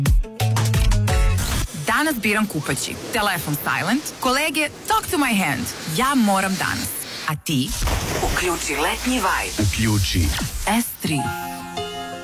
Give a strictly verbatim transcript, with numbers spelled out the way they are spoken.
Danas biram kupaći. Telefon silent. Kolege, talk to my hand. Ja moram danas. A ti? Uključi letnji vibe. Uključi S tri.